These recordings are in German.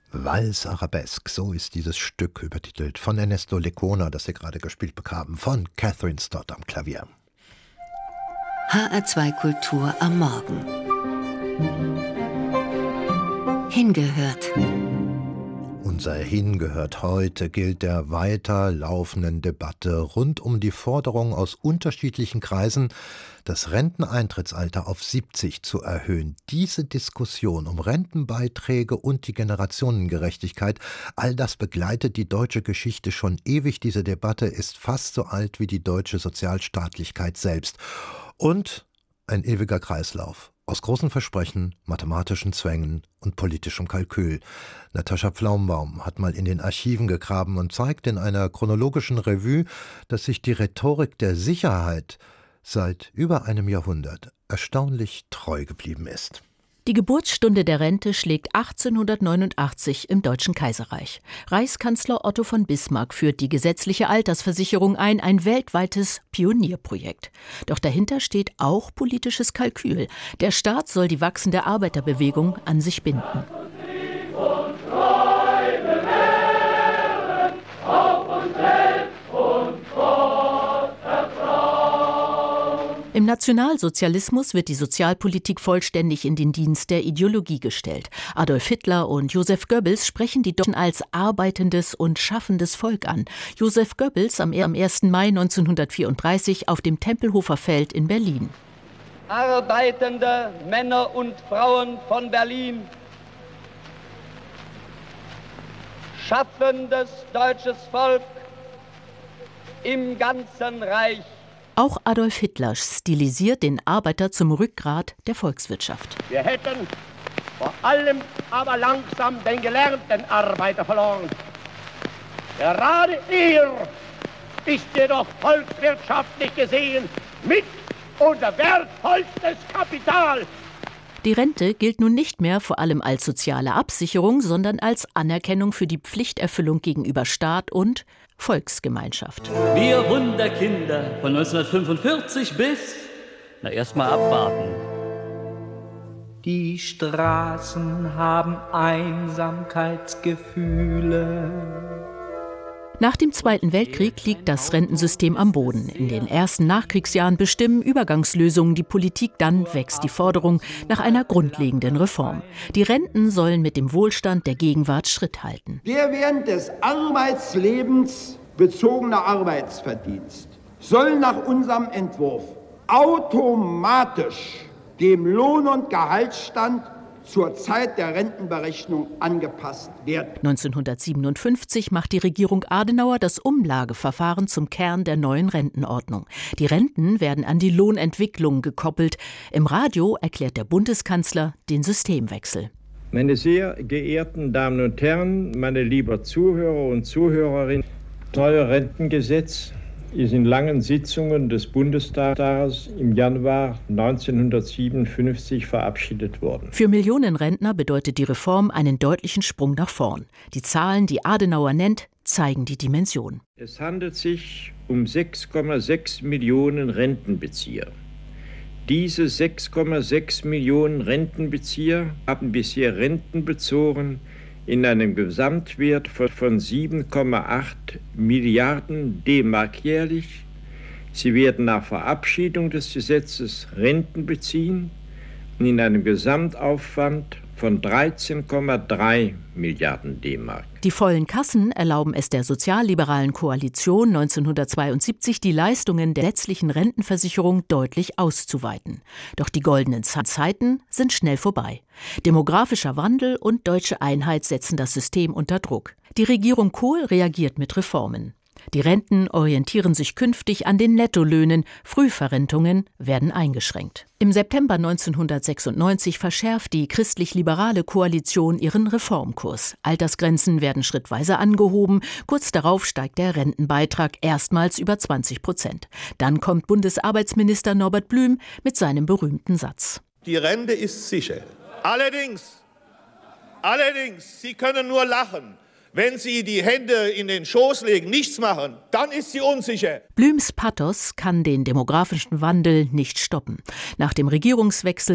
Vals Arabesque, so ist dieses Stück übertitelt von Ernesto Lecona, das Sie gerade gespielt bekamen, von Catherine Stott am Klavier. HR2 Kultur am Morgen. Hingehört. Unser Hingehört heute gilt der weiter laufenden Debatte rund um die Forderung aus unterschiedlichen Kreisen, das Renteneintrittsalter auf 70 zu erhöhen. Diese Diskussion um Rentenbeiträge und die Generationengerechtigkeit, all das begleitet die deutsche Geschichte schon ewig. Diese Debatte ist fast so alt wie die deutsche Sozialstaatlichkeit selbst. Und ein ewiger Kreislauf aus großen Versprechen, mathematischen Zwängen und politischem Kalkül. Natascha Pflaumbaum hat mal in den Archiven gegraben und zeigt in einer chronologischen Revue, dass sich die Rhetorik der Sicherheit seit über einem Jahrhundert erstaunlich treu geblieben ist. Die Geburtsstunde der Rente schlägt 1889 im Deutschen Kaiserreich. Reichskanzler Otto von Bismarck führt die gesetzliche Altersversicherung ein weltweites Pionierprojekt. Doch dahinter steht auch politisches Kalkül. Der Staat soll die wachsende Arbeiterbewegung an sich binden. Im Nationalsozialismus wird die Sozialpolitik vollständig in den Dienst der Ideologie gestellt. Adolf Hitler und Joseph Goebbels sprechen die Deutschen als arbeitendes und schaffendes Volk an. Joseph Goebbels am 1. Mai 1934 auf dem Tempelhofer Feld in Berlin. Arbeitende Männer und Frauen von Berlin, schaffendes deutsches Volk im ganzen Reich. Auch Adolf Hitler stilisiert den Arbeiter zum Rückgrat der Volkswirtschaft. Wir hätten vor allem aber langsam den gelernten Arbeiter verloren. Gerade er ist jedoch volkswirtschaftlich gesehen mit unser wertvollstes Kapital. Die Rente gilt nun nicht mehr vor allem als soziale Absicherung, sondern als Anerkennung für die Pflichterfüllung gegenüber Staat und Volksgemeinschaft. Wir Wunderkinder von 1945 bis, erstmal abwarten. Die Straßen haben Einsamkeitsgefühle. Nach dem Zweiten Weltkrieg liegt das Rentensystem am Boden. In den ersten Nachkriegsjahren bestimmen Übergangslösungen die Politik, dann wächst die Forderung nach einer grundlegenden Reform. Die Renten sollen mit dem Wohlstand der Gegenwart Schritt halten. Der während des Arbeitslebens bezogene Arbeitsverdienst soll nach unserem Entwurf automatisch dem Lohn- und Gehaltsstand zur Zeit der Rentenberechnung angepasst werden. 1957 macht die Regierung Adenauer das Umlageverfahren zum Kern der neuen Rentenordnung. Die Renten werden an die Lohnentwicklung gekoppelt. Im Radio erklärt der Bundeskanzler den Systemwechsel. Meine sehr geehrten Damen und Herren, meine lieben Zuhörer und Zuhörerinnen, das neue Rentengesetz ist in langen Sitzungen des Bundestages im Januar 1957 verabschiedet worden. Für Millionen Rentner bedeutet die Reform einen deutlichen Sprung nach vorn. Die Zahlen, die Adenauer nennt, zeigen die Dimension. Es handelt sich um 6,6 Millionen Rentenbezieher. Diese 6,6 Millionen Rentenbezieher haben bisher Renten bezogen in einem Gesamtwert von 7,8 Milliarden D-Mark jährlich. Sie werden nach Verabschiedung des Gesetzes Renten beziehen in einem Gesamtaufwand von 13,3 Milliarden D-Mark. Die vollen Kassen erlauben es der sozialliberalen Koalition 1972, die Leistungen der gesetzlichen Rentenversicherung deutlich auszuweiten. Doch die goldenen Zeiten sind schnell vorbei. Demografischer Wandel und deutsche Einheit setzen das System unter Druck. Die Regierung Kohl reagiert mit Reformen. Die Renten orientieren sich künftig an den Nettolöhnen, Frühverrentungen werden eingeschränkt. Im September 1996 verschärft die christlich-liberale Koalition ihren Reformkurs. Altersgrenzen werden schrittweise angehoben, kurz darauf steigt der Rentenbeitrag erstmals über 20%. Dann kommt Bundesarbeitsminister Norbert Blüm mit seinem berühmten Satz. Die Rente ist sicher. Allerdings, Sie können nur lachen. Wenn Sie die Hände in den Schoß legen, nichts machen, dann ist sie unsicher. Blüms Pathos kann den demografischen Wandel nicht stoppen. Nach dem Regierungswechsel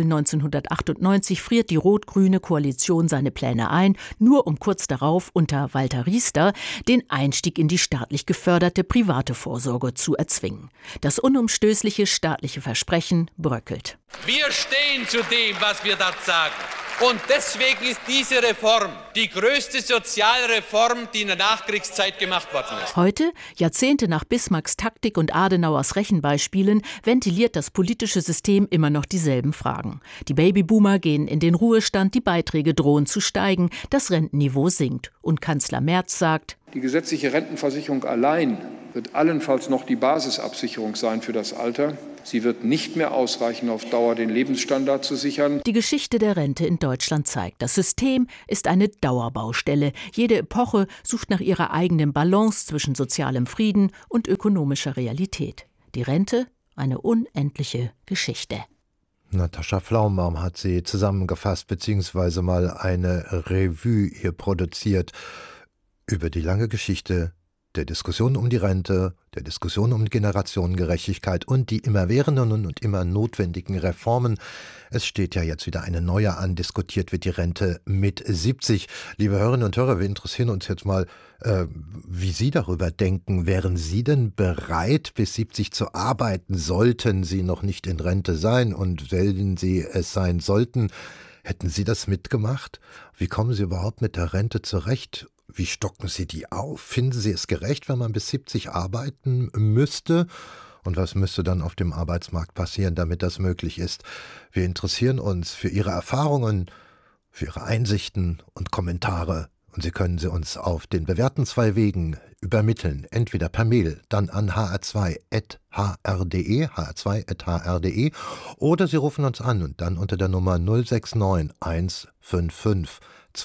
1998 friert die rot-grüne Koalition seine Pläne ein, nur um kurz darauf unter Walter Riester den Einstieg in die staatlich geförderte private Vorsorge zu erzwingen. Das unumstößliche staatliche Versprechen bröckelt. Wir stehen zu dem, was wir dort sagen. Und deswegen ist diese Reform die größte Sozialreform, die in der Nachkriegszeit gemacht worden ist. Heute, Jahrzehnte nach Bismarcks Taktik und Adenauers Rechenbeispielen, ventiliert das politische System immer noch dieselben Fragen. Die Babyboomer gehen in den Ruhestand, die Beiträge drohen zu steigen, das Rentenniveau sinkt. Und Kanzler Merz sagt: Die gesetzliche Rentenversicherung allein wird allenfalls noch die Basisabsicherung sein für das Alter. Sie wird nicht mehr ausreichen, auf Dauer den Lebensstandard zu sichern. Die Geschichte der Rente in Deutschland zeigt, das System ist eine Dauerbaustelle. Jede Epoche sucht nach ihrer eigenen Balance zwischen sozialem Frieden und ökonomischer Realität. Die Rente, eine unendliche Geschichte. Natascha Pflaumbaum hat sie zusammengefasst, beziehungsweise mal eine Revue hier produziert über die lange Geschichte der Diskussion um die Rente, der Diskussion um Generationengerechtigkeit und die immerwährenden und immer notwendigen Reformen. Es steht ja jetzt wieder eine neue an, diskutiert wird die Rente mit 70. Liebe Hörerinnen und Hörer, wir interessieren uns jetzt mal, wie Sie darüber denken. Wären Sie denn bereit, bis 70 zu arbeiten, sollten Sie noch nicht in Rente sein, und wenn Sie es sein sollten, hätten Sie das mitgemacht? Wie kommen Sie überhaupt mit der Rente zurecht? Wie stocken Sie die auf? Finden Sie es gerecht, wenn man bis 70 arbeiten müsste? Und was müsste dann auf dem Arbeitsmarkt passieren, damit das möglich ist? Wir interessieren uns für Ihre Erfahrungen, für Ihre Einsichten und Kommentare. Und Sie können sie uns auf den bewährten 2 Wegen übermitteln. Entweder per Mail, dann an hr2.hr.de, hr2.hr.de, oder Sie rufen uns an und dann unter der Nummer 069 155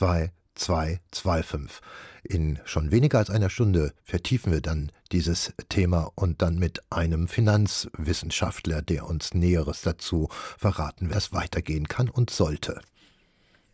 2225. In schon weniger als einer Stunde vertiefen wir dann dieses Thema und dann mit einem Finanzwissenschaftler, der uns Näheres dazu verraten, wer es weitergehen kann und sollte.